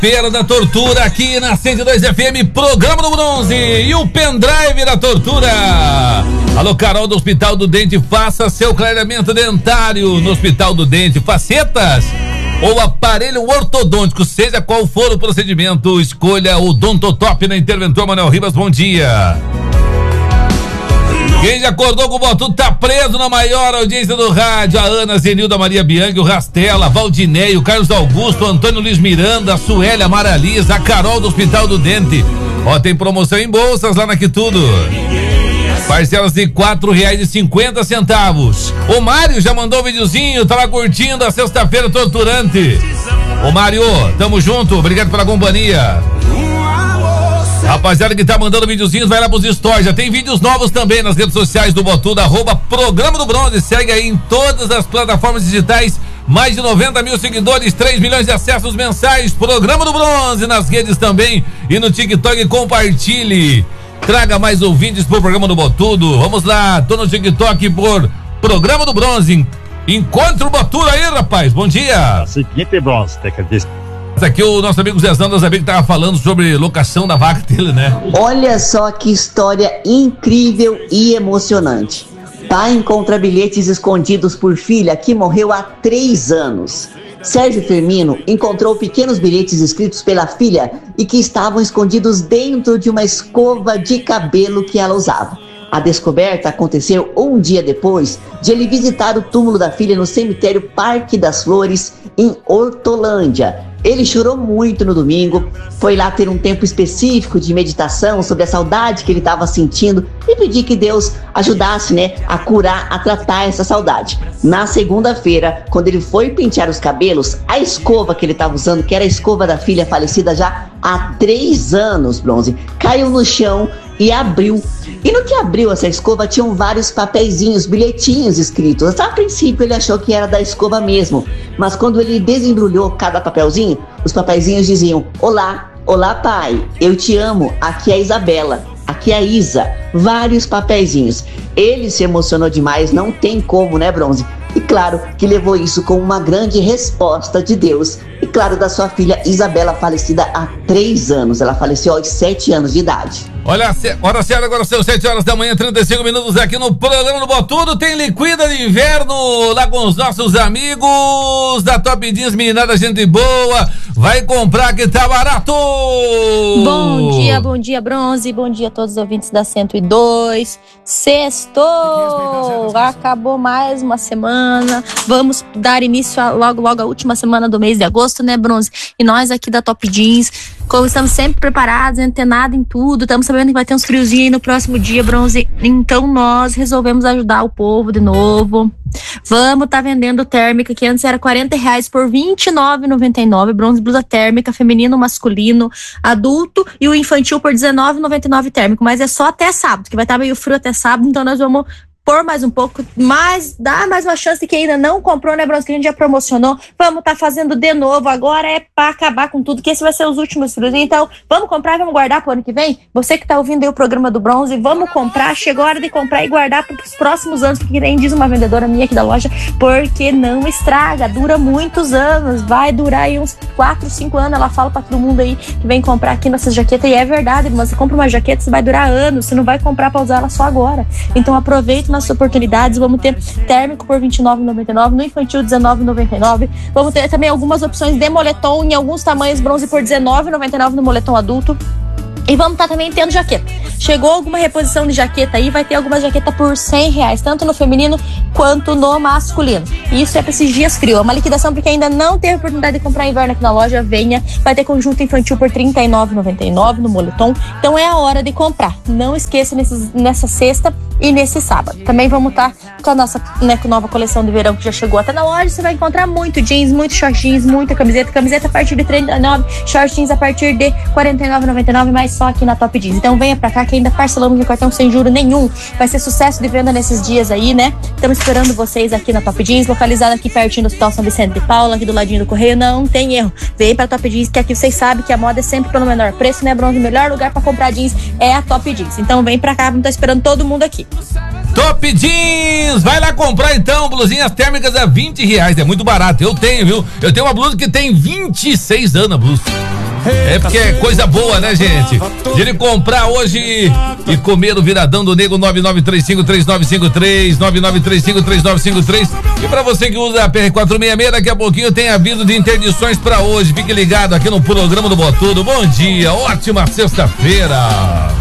Feira da Tortura aqui na 102 FM, programa do Bronze e o pendrive da tortura. Alô, Carol do Hospital do Dente, faça seu clareamento dentário no Hospital do Dente, facetas ou aparelho ortodôntico, seja qual for o procedimento, escolha o Odontotop na Interventor Manuel Ribas, bom dia. Quem já acordou com o Botudo tá preso na maior audiência do rádio, a Ana Zenilda Maria Bianchi, o Rastela, Valdineio, o Carlos Augusto, Antônio Luiz Miranda, a Suélia Maralisa, a Carol do Hospital do Dente. Ó, tem promoção em bolsas lá na Quitudo. Parcelas de R$4,50. O Mário já mandou um videozinho, tava curtindo a sexta-feira torturante. Ô Mário, tamo junto, obrigado pela companhia. Rapaziada que tá mandando videozinhos, vai lá pros stories. Já tem vídeos novos também nas redes sociais do Botudo, @Programa do Bronze. Segue aí em todas as plataformas digitais. Mais de 90 mil seguidores, 3 milhões de acessos mensais. Programa do Bronze nas redes também. E no TikTok, compartilhe. Traga mais ouvintes pro programa do Botudo. Vamos lá, tô no TikTok por Programa do Bronze. Encontre o Botudo aí, rapaz. Bom dia. Seguinte, Bronze, tem que dizer. Aqui o nosso amigo Zezão das Amigas tava falando sobre locação da vaca dele, né? Olha só que história incrível e emocionante. Pai encontra bilhetes escondidos por filha que morreu há 3 anos. Sérgio Firmino encontrou pequenos bilhetes escritos pela filha e que estavam escondidos dentro de uma escova de cabelo que ela usava. A descoberta aconteceu um dia depois de ele visitar o túmulo da filha no cemitério Parque das Flores, em Hortolândia. Ele chorou muito no domingo, foi lá ter um tempo específico de meditação sobre a saudade que ele estava sentindo e pedir que Deus ajudasse, a curar, a tratar essa saudade. Na segunda-feira, quando ele foi pentear os cabelos, a escova que ele estava usando, que era a escova da filha falecida já há 3 anos, Bronze, caiu no chão e abriu. E no que abriu essa escova tinham vários papeizinhos, bilhetinhos escritos. A princípio ele achou que era da escova mesmo, mas quando ele desembrulhou cada papelzinho, os papeizinhos diziam: olá, olá pai, eu te amo, aqui é a Isabela, aqui é a Isa. Vários papeizinhos. Ele se emocionou demais, não tem como, né, Bronze? E claro que levou isso com uma grande resposta de Deus. E claro, da sua filha Isabela, falecida há 3 anos. Ela faleceu aos 7 anos de idade. Olha, hora certa, agora são 7 horas da manhã, 35 minutos aqui no programa do Botudo. Tem liquida de inverno lá com os nossos amigos da Top Jeans, meninada, gente boa. Vai comprar que tá barato! Bom dia, Bronze. Bom dia a todos os ouvintes da 102. Sextou! Acabou mais uma semana. Vamos dar início logo a última semana do mês de agosto, né, Bronze? E nós aqui da Top Jeans, como estamos sempre preparados, antenados em tudo, estamos sabendo que vai ter uns friozinhos aí no próximo dia, Bronze. Então nós resolvemos ajudar o povo de novo. Vamos tá vendendo térmica, que antes era R$40 por R$29,99. Bronze, blusa térmica, feminino, masculino, adulto, e o infantil por R$19,99 térmico. Mas é só até sábado, que vai estar meio frio até sábado, então nós vamos por mais um pouco, dá mais uma chance que ainda não comprou, né, Bronze, que a gente já promocionou. Vamos tá fazendo de novo, agora é pra acabar com tudo, que esse vai ser os últimos frios. Então, vamos comprar e vamos guardar pro ano que vem? Você que tá ouvindo aí o programa do Bronze, vamos comprar, chegou a hora de comprar e guardar pros próximos anos, porque nem diz uma vendedora minha aqui da loja, porque não estraga, dura muitos anos, vai durar aí uns 4, 5 anos, ela fala pra todo mundo aí que vem comprar aqui nossas jaquetas, e é verdade, mas você compra uma jaqueta, você vai durar anos, você não vai comprar pra usar ela só agora. Então aproveita nas oportunidades. Vamos ter térmico por R$29,99, no infantil R$19,99. Vamos ter também algumas opções de moletom em alguns tamanhos, Bronze, por R$19,99 no moletom adulto. E vamos estar também tendo jaqueta. Chegou alguma reposição de jaqueta aí, vai ter alguma jaqueta por R$100, tanto no feminino quanto no masculino. E isso é para esses dias frio. É uma liquidação porque ainda não teve oportunidade de comprar inverno aqui na loja, venha. Vai ter conjunto infantil por R$39,99 no moletom. Então é a hora de comprar. Não esqueça nessa sexta e nesse sábado. Também vamos estar com a nossa com nova coleção de verão que já chegou até na loja. Você vai encontrar muito jeans, muito short jeans, muita camiseta. Camiseta a partir de R$39,99, short jeans a partir de R$49,99, mas só aqui na Top Jeans. Então venha pra cá que ainda parcelamos no cartão sem juro nenhum. Vai ser sucesso de venda nesses dias aí, né? Estamos esperando vocês aqui na Top Jeans, localizada aqui pertinho do Hospital São Vicente de Paula, aqui do ladinho do Correio. Não tem erro. Vem pra Top Jeans, que aqui vocês sabem que a moda é sempre pelo menor preço, né, Bronze? O melhor lugar pra comprar jeans é a Top Jeans. Então vem pra cá, vamos estar esperando todo mundo aqui. Top Jeans! Vai lá comprar então, blusinhas térmicas a R$20. É muito barato. Eu tenho, viu? Eu tenho uma blusa que tem 26 anos, a blusa. É porque é coisa boa, né, gente? De ele comprar hoje e comer o viradão do Nego 99353953, 99353953. E pra você que usa a PR-466, daqui a pouquinho tem aviso de interdições pra hoje. Fique ligado aqui no programa do Botudo. Bom dia, ótima sexta-feira.